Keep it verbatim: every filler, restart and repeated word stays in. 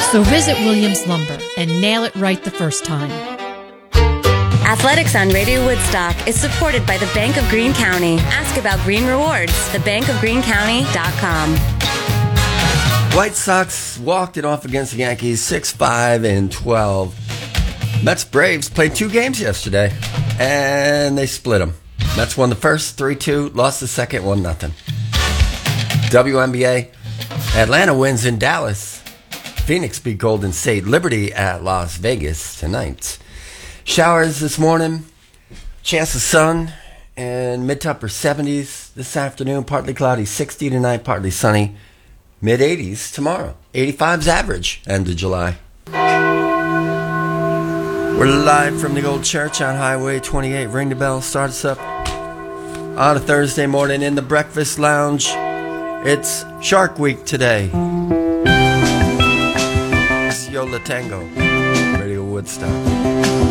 So visit Williams Lumber and nail it right the first time. Athletics on Radio Woodstock is supported by the Bank of Greene County. Ask about Green Rewards, the bank of greene county dot com. White Sox walked it off against the Yankees, six five and twelve. Mets Braves played two games yesterday, and they split them. Mets won the first three two, lost the second one nothing. W N B A, Atlanta wins in Dallas. Phoenix beat Golden State. Liberty at Las Vegas tonight. Showers this morning, chance of sun, and mid to upper seventies this afternoon. Partly cloudy, sixty tonight, partly sunny. mid eighties tomorrow. eighty-five's average, end of July. We're live from the old church on Highway twenty-eight. Ring the bell, start us up on a Thursday morning in the Breakfast Lounge. It's Shark Week today. It's Yola Tango, Radio Woodstock.